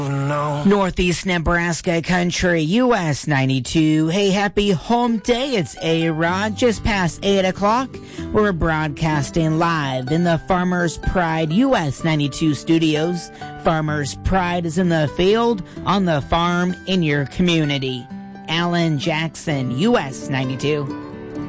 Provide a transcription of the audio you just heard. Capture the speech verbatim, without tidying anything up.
No. Northeast Nebraska Country, U S ninety-two. Hey, happy home day. It's A-Rod. Just past eight o'clock. We're broadcasting live in the Farmers Pride U S ninety-two studios. Farmers Pride is in the field, on the farm, in your community. Alan Jackson, U S ninety-two.